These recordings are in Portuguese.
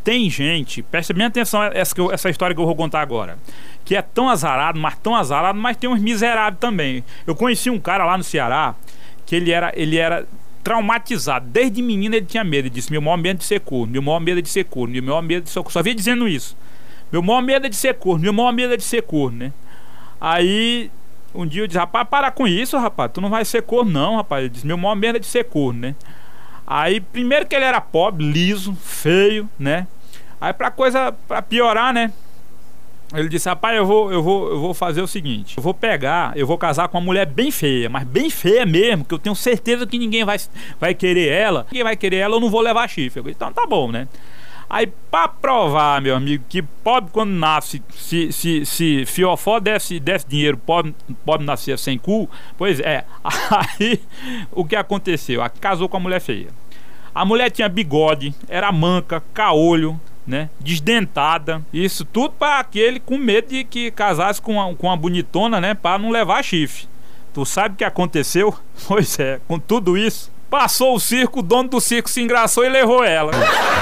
tem gente, presta bem atenção essa história que eu vou contar agora, que é tão azarado, mas tem uns miseráveis também. Eu conheci um cara lá no Ceará, que ele era traumatizado. Desde menino ele tinha medo. Ele disse: meu maior medo é de ser corno, meu maior medo é de ser corno, meu maior medo é de ser corno. Só via dizendo isso. Meu maior medo é de ser corno, meu maior medo é de ser corno, né? Aí um dia eu disse: rapaz, para com isso, rapaz, tu não vai ser corno não, rapaz. Ele disse: meu maior medo é de ser corno, né? Aí primeiro que ele era pobre, liso, feio, né? Aí pra piorar, né? Ele disse: rapaz, eu vou fazer o seguinte, eu vou casar com uma mulher bem feia, mas bem feia mesmo, que eu tenho certeza que ninguém vai querer ela. Ninguém vai querer ela, eu não vou levar chifre. Eu disse: então tá bom, né? Aí pra provar, meu amigo, que pobre quando nasce, se fiofó desse dinheiro, pobre nascia sem cu. Pois é, aí o que aconteceu? Casou com a mulher feia. A mulher tinha bigode, era manca, caolho, né, desdentada. Isso tudo para aquele com medo de que casasse com uma bonitona, né, para não levar chifre. Tu sabe o que aconteceu? Pois é, com tudo isso, passou o circo, o dono do circo se engraçou e levou ela.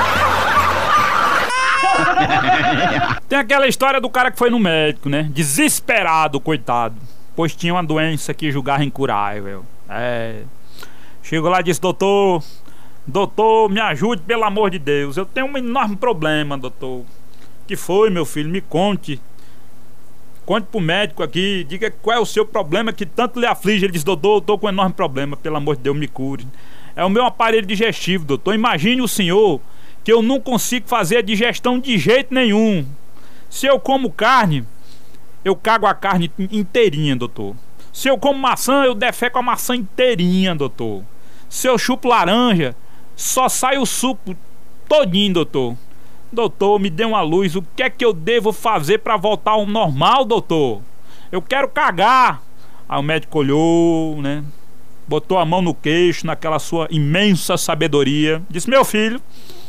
Tem aquela história do cara que foi no médico, né, desesperado, coitado, pois tinha uma doença que julgava incurável. Chegou lá e disse: doutor, me ajude, pelo amor de Deus, eu tenho um enorme problema, doutor. Que foi, meu filho? Me conte. Conte pro médico aqui, diga qual é o seu problema que tanto lhe aflige. Ele disse: doutor, eu tô com um enorme problema, pelo amor de Deus, me cure. É o meu aparelho digestivo, doutor. Imagine o senhor que eu não consigo fazer a digestão de jeito nenhum. Se eu como carne, eu cago a carne inteirinha, doutor. Se eu como maçã, eu defeco a maçã inteirinha, doutor. Se eu chupo laranja, só sai o suco todinho, doutor. Doutor, me dê uma luz. O que é que eu devo fazer para voltar ao normal, doutor? Eu quero cagar. Aí o médico olhou, né, botou a mão no queixo, naquela sua imensa sabedoria, disse: meu filho,